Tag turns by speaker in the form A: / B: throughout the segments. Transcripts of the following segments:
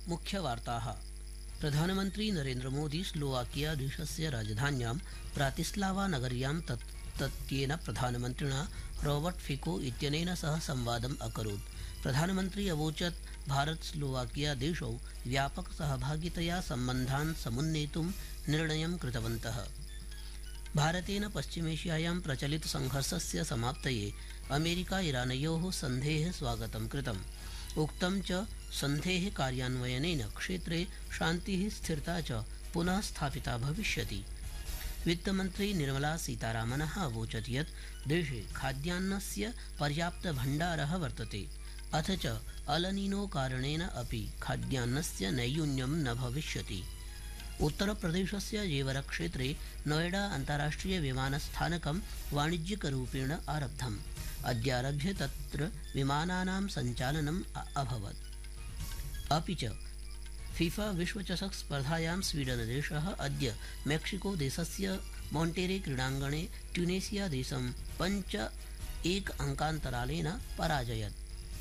A: मुख्यवार्ताः। प्रधानमन्त्री नरेन्द्र मोदी स्लोवाकिया देशस्य राजधान्यां ब्रातिस्लावा नगर्यां तत्येन प्रधानमन्त्रिणा रॉबर्ट फिको इत्यनेन सह संवादम् अकरोत्। प्रधानमन्त्री अवोचत् भारत स्लोवाकिया देशौ व्यापक सहभागितया सम्बन्धान् समुन्नेतुं निर्णयं कृतवन्तः। भारतेन पश्चिमेशियायां प्रचलित संघर्षस्य समाप्तये अमेरिका ईरानयोः सन्धेः स्वागतं कृतम्। उक्तं च सन्धेः कार्यान्वयनेन क्षेत्रे शान्तिः स्थिरता च पुनः स्थापिता भविष्यति। वित्तमन्त्री निर्मला सीतारामनः अवोचत् यत् देशे खाद्यान्नस्य पर्याप्तभण्डारः वर्तते, अथ च अलनीनो कारणेन अपि खाद्यान्नस्य नैयून्यं न भविष्यति। उत्तरप्रदेशस्य जेवरक्षेत्रे नोएडा अन्ताराष्ट्रिय विमानस्थानकं वाणिज्यिकरूपेण आरब्धम्। अद्यारभ्य तत्र विमानानां सञ्चालनम् अभवत्। अपि च फीफा विश्वचषक स्पर्धायां स्वीडनदेशः अद्य मेक्सिको देशस्य मोन्टेरे क्रीडाङ्गणे ट्यूनेशिया देशं 5-1 अङ्कान्तरालेन पराजयत्।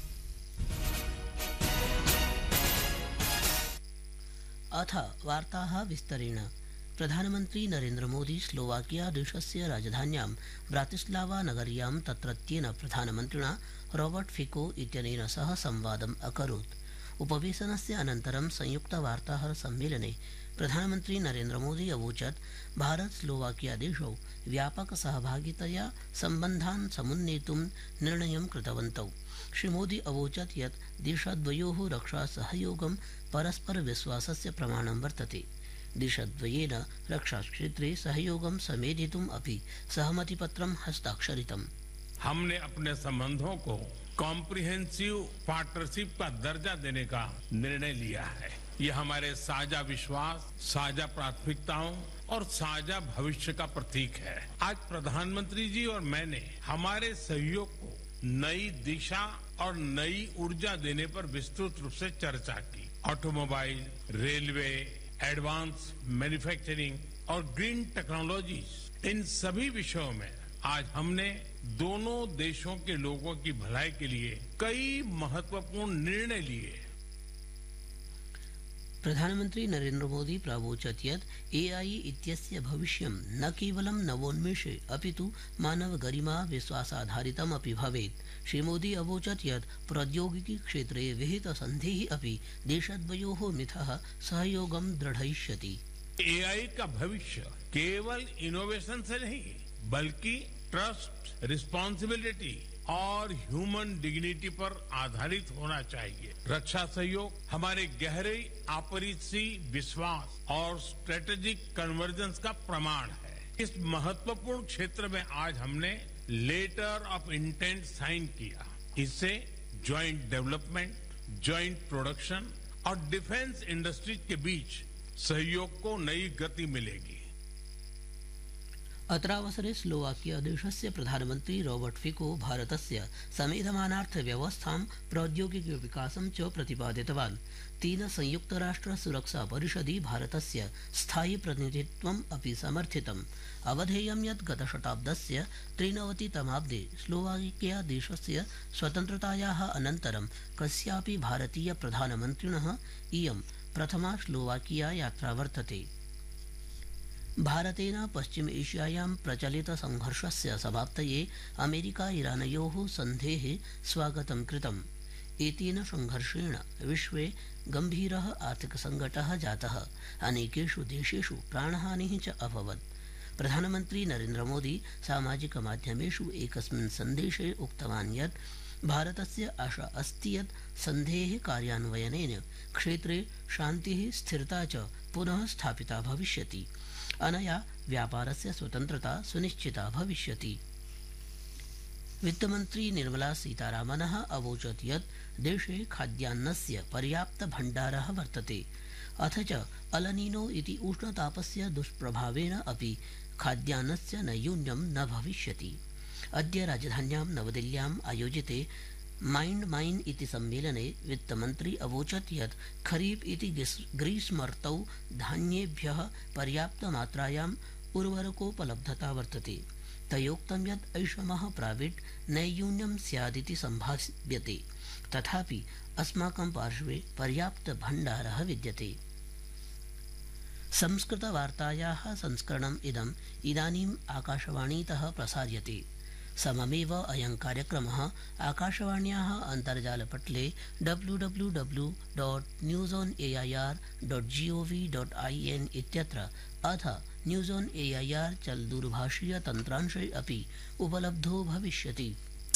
A: अथ वार्ताः विस्तरेण। प्रधानमन्त्री नरेन्द्र मोदी स्लोवाकिया देशस्य राजधान्यां ब्रातिस्लावा नगर्यां तत्रत्येन प्रधानमन्त्रिणा रॉबर्ट फिको इत्यनेन सह संवादम् अकरोत्। उपवेशनस्य अनन्तरं संयुक्तवार्ताहर सम्मेलने प्रधानमन्त्री नरेन्द्र मोदी अवोचत् भारत स्लोवाकिया देशौ व्यापक सहभागितया सम्बन्धान् समुन्नेतुं निर्णयं कृतवन्तौ। श्रीमोदी अवोचत् यत् देशद्वयोः रक्षा सहयोगं परस्पर विश्वासस्य प्रमाणं वर्तते। देशद्वयेन रक्षाक्षेत्रे सहयोगं समेधितुम् अपि सहमतिपत्रं हस्ताक्षरितम्।
B: हमने अपने संबंधों को कॉम्प्रिहेंसिव पार्टनरशिप का दर्जा देने का निर्णय लिया है। ये हमारे साझा विश्वास, साझा प्राथमिकताओं और साझा भविष्य का प्रतीक है। आज प्रधानमंत्री जी और मैंने हमारे सहयोग को नई दिशा और नई ऊर्जा देने पर विस्तृत रूप से चर्चा की। ऑटोमोबाइल, रेलवे, एडवांस मैन्युफैक्चरिंग और ग्रीन टेक्नोलॉजीज, इन सभी विषयों में आज हमने दोनों देशों के लोगों की भलाई के लिए कई महत्वपूर्ण निर्णय लिए।
A: प्रधानमन्त्री नरेन्द्र मोदी प्रावोचत् यत् एआई इत्यस्य भविष्यं न केवलं नवोन्मेषे अपितु मानव गरिमा विश्वासाधारितम् अपि भवेत्। श्रीमोदी अवोचत् यत् प्रौद्योगिकी क्षेत्रे विहित सन्धिः अपि देशद्वयोः मिथः सहयोगं दृढयिष्यति।
B: एआई का भविष्य केवल इनोवेशन से नहीं बल्कि ट्रस्ट, रिस्पॉन्सिबिलिटी और ह्यूमन डिग्निटी पर आधारित होना चाहिए। रक्षा सहयोग हमारे गहरे आपसी विश्वास और स्ट्रेटेजिक कन्वर्जेंस का प्रमाण है। इस महत्वपूर्ण क्षेत्र में आज हमने लेटर ऑफ इंटेंट साइन किया। इससे ज्वाइंट डेवलपमेंट, ज्वाइंट प्रोडक्शन और डिफेंस इंडस्ट्रीज के बीच सहयोग को नई गति मिलेगी।
A: अत्रावसरे स्लोवाकिया देशस्य प्रधानमन्त्री रॉबर्ट फिको भारतस्य समेधमानार्थव्यवस्थां प्रौद्योगिकी विकासं च प्रतिपादितवान्। तेन संयुक्तराष्ट्र सुरक्षा परिषदि भारतस्य स्थायि प्रतिनिधित्वम् अपि समर्थितम्। अवधेयं यत् गतशताब्दस्य 93तमाब्दे स्लोवाकिया देशस्य स्वतन्त्रतायाः अनन्तरं कस्यापि भारतीय प्रधानमन्त्रिणः इयं प्रथमा स्लोवाकिया यात्रा वर्तते। भारतेन पश्चिम एशियायां प्रचलित संघर्षस्य समाप्तये अमेरिका ईरानयोः सन्धेः स्वागतं कृतम्। एतेन संघर्षेण विश्वे गम्भीरः आर्थिक संकटः जातः। अनेकेषु देशेषु प्राणहानिः च अभवत्। प्रधानमन्त्री नरेन्द्र मोदी सामाजिक माध्यमेषु एकस्मिन् सन्देशे उक्तवान् यत् भारतस्य आशा अस्ति यत् सन्धेः कार्यान्वयनेन क्षेत्रे शान्तिः स्थिरता च पुनः स्थापिता भविष्यति। अनया व्यापारस्य स्वतन्त्रता सुनिश्चिता भविष्यति। वित्तमन्त्री निर्मला सीतारामनः अवोचत् यत् देशे खाद्यान्नस्य पर्याप्तभण्डारः वर्तते, अथ च अलनीनो इति उष्णतापस्य दुष्प्रभावेन अपि खाद्यान्नस्य नैयून्यं न भविष्यति। अद्य राजधान्यां नवदिल्ल्याम् आयोजिते माइंड माइन इति सम्मेलने वित्तमन्त्री अवोचत् यत् खरीफ इति ग्रीष्मर्तौ धान्येभ्यः पर्याप्तमात्रायाम् उर्वरकोपलब्धता वर्तते। तयोक्तं यत् ऐषमः प्राविट् नैयून्यं स्यादिति सम्भाव्यते। तथापि अस्माकं पार्श्वे पर्याप्तभण्डारः विद्यते। संस्कृतवार्तायाः संस्करणम् इदानीम् आकाशवाणीतः प्रसार्यते। सममेव अयं कार्यक्रमः आकाशवाण्याः अन्तर्जालपटले www.newsonair.gov.in इत्यत्र अथ न्यूज़ ऑन एआईआर चलदूरभाषीय तन्त्रांशे अपि उपलब्धो भविष्यति।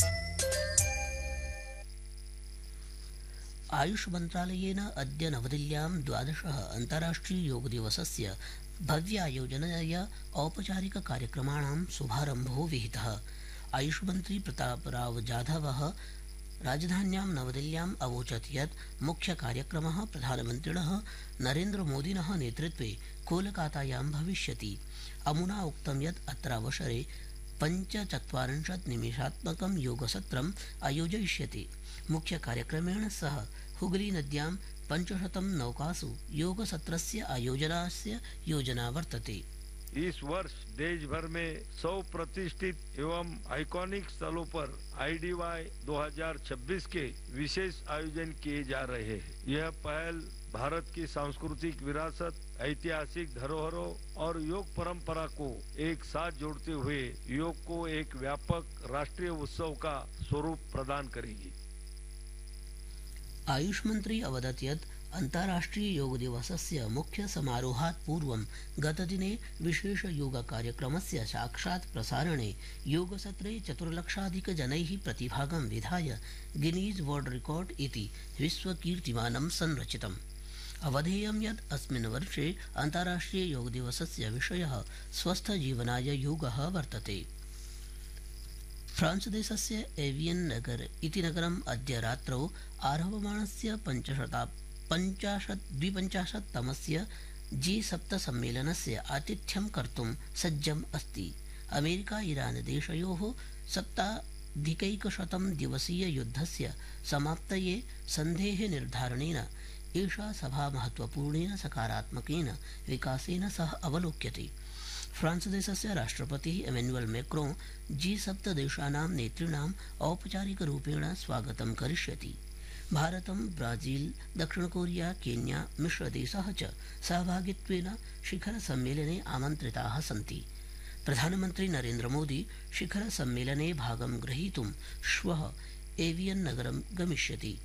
A: आयुष मन्त्रालयेन अद्य नवदिल्ल्यां 12 अन्ताराष्ट्रिय योग दिवसस्य भव्यायोजनया औपचारिक कार्यक्रमाणां शुभारम्भो विहितः। आयुष मन्त्री प्रतापराव जाधवः राजधान्यां नवदिल्ल्याम् अवोचत् यत् मुख्य कार्यक्रमः प्रधानमन्त्रिणः नरेन्द्रमोदिनः नेतृत्वे कोलकातायां भविष्यति। अमुना उक्तं यत् अत्रावसरे 45 निमेषात्मकं योगसत्रम् आयोजयिष्यते। मुख्य कार्यक्रमेण सह हुगली नद्यां 500 नौकासु योगसत्रस्य आयोजनस्य योजना वर्तते।
C: इस वर्ष देश भर में 100 प्रतिष्ठित एवं आइकॉनिक स्थलों पर IDY 2026 के विशेष आयोजन किए जा रहे हैं। यह पहल भारत की सांस्कृतिक विरासत, ऐतिहासिक धरोहरों और योग परंपरा को एक साथ जोड़ते हुए योग को एक व्यापक राष्ट्रीय उत्सव का स्वरूप प्रदान करेगी।
A: आयुष मंत्री अवदत् यत् अन्ताराष्ट्रिय योग दिवसस्य मुख्य समारोहात् पूर्वं गतदिने विशेष योग कार्यक्रमस्य साक्षात् प्रसारणे योगसत्रे 4 लक्षाधिक जनैः प्रतिभागं विधाय गिनीज वर्ल्ड रिकॉर्ड इति विश्वकीर्तिमानं संरचितम्। अवधेयं यत् अस्मिन् वर्षे अन्ताराष्ट्रिय योग दिवसस्य विषयः स्वस्थ जीवनाय योगः वर्तते। फ्रांस देशस्य एवियन नगर इति नगरम् अद्य रात्रौ आरभमाणस्य 52तमस्य G7 सम्मेलनस्य आतिथ्यं कर्तुं सज्जम् अस्ति। अमेरिका ईरान देशयोः 70 दिवसीय युद्धस्य समाप्तये सन्धेः निर्धारणेन एषा सभा महत्वपूर्णेन सकारात्मकेन विकासेन सह अवलोक्यते। फ्रांस देशस्य राष्ट्रपतिः एमेन्युएल मैक्रों G7 देशानां नेतॄणाम् औपचारिकरूपेण स्वागतं करिष्यति। भारतं, ब्राजील, दक्षिण कोरिया, केन्या मिश्रदेशः च सहभागित्वेन शिखर सम्मेलने आमन्त्रिताः सन्ति। प्रधानमन्त्री नरेन्द्र मोदी शिखर सम्मेलने भागं ग्रहीतुं श्वः एवियन नगरं गमिष्यति।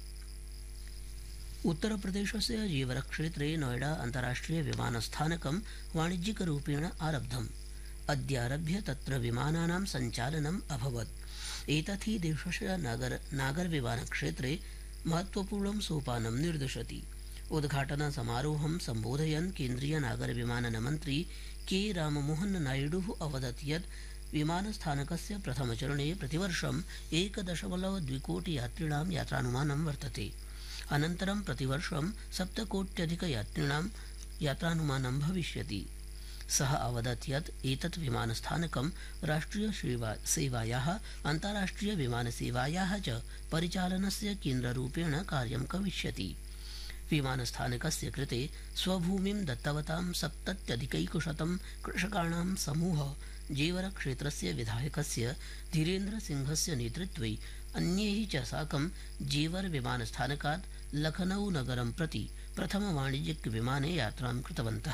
A: उत्तरप्रदेशस्य जीवर क्षेत्रे नोएडा अन्ताराष्ट्रिय विमानस्थानकं वाणिज्यिकरूपेण आरब्धम्। अद्यारभ्य तत्र विमानानां सञ्चालनम् अभवत्। एतत् हि देशस्य नागर विमानक्षेत्रे महत्वपूर्णं सोपानं निर्दिशति। उद्घाटन समारोहं सम्बोधयन् केन्द्रीय नागर विमानन मन्त्री के राममोहन नायडुः अवदत् यत् विमानस्थानकस्य प्रथमचरणे प्रतिवर्षं 1.2 कोटि यात्रिणां यात्रानुमानं वर्तते। अनन्तरं प्रतिवर्षं 7 कोट्यधिक यात्रिणां यात्रानुमानं भविष्यति। सः अवदत् यत् एतत् विमानस्थानकं राष्ट्रिय सेवायाः अन्ताराष्ट्रिय विमानसेवायाः च परिचालनस्य केन्द्ररूपेण कार्यं करिष्यति। विमानस्थानकस्य कृते स्वभूमिं दत्तवतां 70 कृषकाणां समूहः जेवर क्षेत्रस्य विधायकस्य धीरेन्द्र सिंहस्य नेतृत्वे अन्यैः च साकं जेवर विमानस्थानकात् लखनऊ नगरं प्रति प्रथम वाणिज्यिक विमाने यात्रां कृतवन्तः।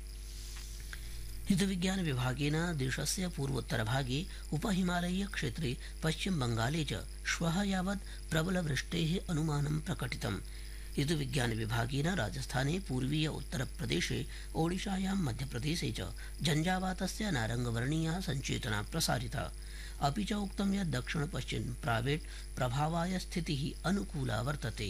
A: ऋतुविज्ञान विभागेन देशस्य पूर्वोत्तरभागे उपहिमालयीय क्षेत्रे पश्चिम बंगाले च श्वः यावत् प्रबलवृष्टेः अनुमानं प्रकटितम्। ऋतुविज्ञान विभागेन राजस्थाने, पूर्वीय उत्तरप्रदेशे, ओडिशायां, मध्यप्रदेशे च झञ्झावातस्य नारङ्गवर्णीया सञ्चेतना प्रसारिता। अपि च उक्तं यत् दक्षिण पश्चिम प्रावेट् प्रभावाय स्थितिः अनुकूला वर्तते।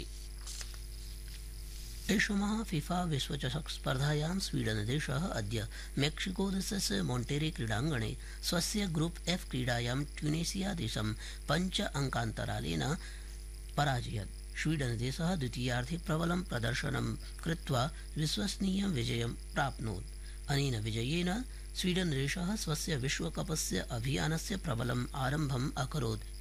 A: ऐषमः फिफा विश्वचषक स्पर्धायां स्वीडन देशः अद्य मेक्सिको देशस्य मोन्टेरे क्रीडाङ्गणे स्वस्य ग्रुप F क्रीडायां ट्यूनेशिया देशं 5 अंकान्तरालेन पराजयत्। स्वीडन देशः द्वितीयार्धे प्रबलं प्रदर्शनं कृत्वा विश्वसनीयं विजयं प्राप्नोत्। अनेन विजयेन स्वीडन देशः स्वस्य विश्वकपस्य अभियानस्य प्रबलम् आरम्भम् अकरोत्